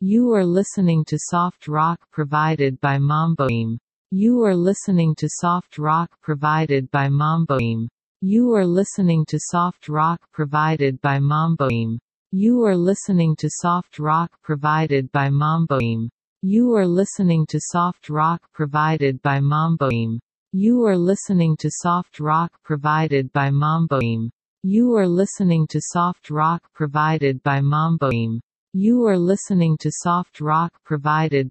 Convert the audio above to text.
You are listening to soft rock provided by Mamboim. You are listening to soft rock provided by Mamboim. You are listening to soft rock provided by Mamboim. You are listening to soft rock provided by Mamboim. You are listening to soft rock provided by Mamboim. You are listening to soft rock provided by Mamboim. You are listening to soft rock provided by Mamboim. You are listening to soft rock provided